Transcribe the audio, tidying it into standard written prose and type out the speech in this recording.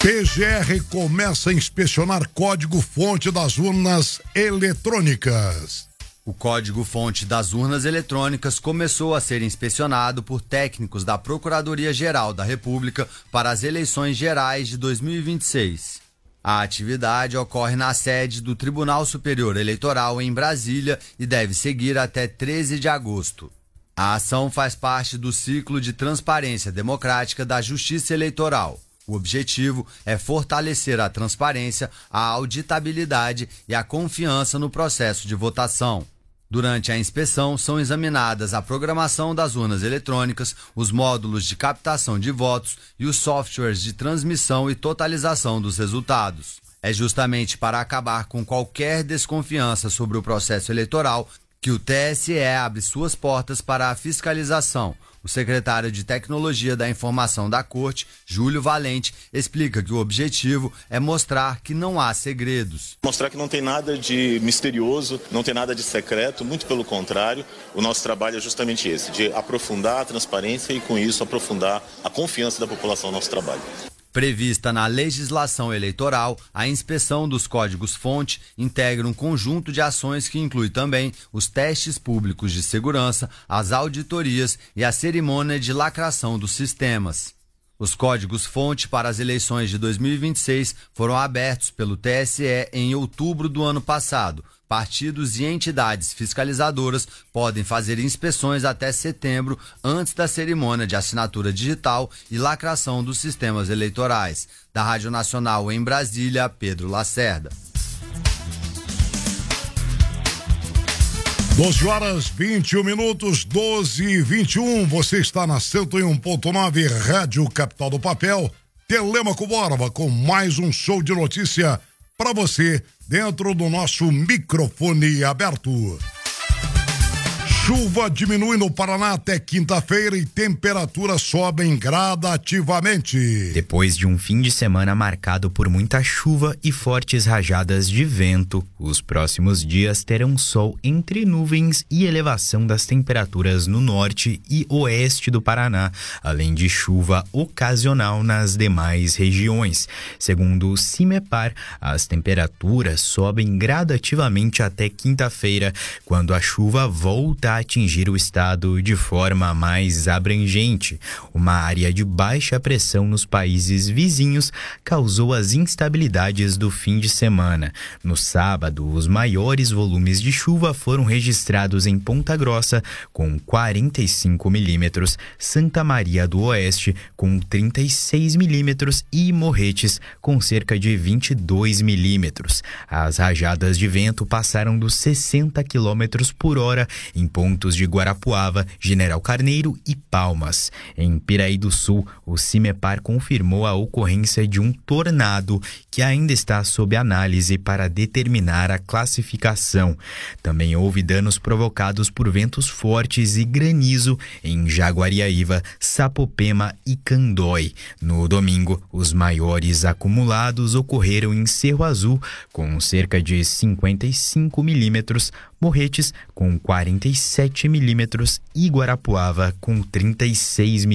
PGR começa a inspecionar código-fonte das urnas eletrônicas. O código-fonte das urnas eletrônicas começou a ser inspecionado por técnicos da Procuradoria-Geral da República para as eleições gerais de 2026. A atividade ocorre na sede do Tribunal Superior Eleitoral em Brasília e deve seguir até 13 de agosto. A ação faz parte do ciclo de transparência democrática da Justiça Eleitoral. O objetivo é fortalecer a transparência, a auditabilidade e a confiança no processo de votação. Durante a inspeção, são examinadas a programação das urnas eletrônicas, os módulos de captação de votos e os softwares de transmissão e totalização dos resultados. É justamente para acabar com qualquer desconfiança sobre o processo eleitoral que o TSE abre suas portas para a fiscalização. O secretário de Tecnologia da Informação da Corte, Júlio Valente, explica que o objetivo é mostrar que não há segredos. Mostrar que não tem nada de misterioso, não tem nada de secreto, muito pelo contrário. O nosso trabalho é justamente esse, de aprofundar a transparência e, com isso, aprofundar a confiança da população no nosso trabalho. Prevista na legislação eleitoral, a inspeção dos códigos-fonte integra um conjunto de ações que inclui também os testes públicos de segurança, as auditorias e a cerimônia de lacração dos sistemas. Os códigos-fonte para as eleições de 2026 foram abertos pelo TSE em outubro do ano passado. Partidos e entidades fiscalizadoras podem fazer inspeções até setembro, antes da cerimônia de assinatura digital e lacração dos sistemas eleitorais. Da Rádio Nacional em Brasília, Pedro Lacerda. 12 horas 21 minutos, 12h21. Você está na 101.9 Rádio Capital do Papel. Telêmaco Borba com mais um show de notícia para você dentro do nosso microfone aberto. Chuva diminui no Paraná até quinta-feira e temperaturas sobem gradativamente. Depois de um fim de semana marcado por muita chuva e fortes rajadas de vento, os próximos dias terão sol entre nuvens e elevação das temperaturas no norte e oeste do Paraná, além de chuva ocasional nas demais regiões. Segundo o CIMEPAR, as temperaturas sobem gradativamente até quinta-feira, quando a chuva volta a atingir o estado de forma mais abrangente. Uma área de baixa pressão nos países vizinhos causou as instabilidades do fim de semana. No sábado, os maiores volumes de chuva foram registrados em Ponta Grossa, com 45 milímetros, Santa Maria do Oeste, com 36 milímetros e Morretes, com cerca de 22 milímetros. As rajadas de vento passaram dos 60 quilômetros por hora em pontos de Guarapuava, General Carneiro e Palmas. Em Piraí do Sul, o CIMEPAR confirmou a ocorrência de um tornado que ainda está sob análise para determinar a classificação. Também houve danos provocados por ventos fortes e granizo em Jaguariaíva, Sapopema e Candói. No domingo, os maiores acumulados ocorreram em Cerro Azul, com cerca de 55 milímetros, Morretes com 47 milímetros e Guarapuava com 36 milímetros.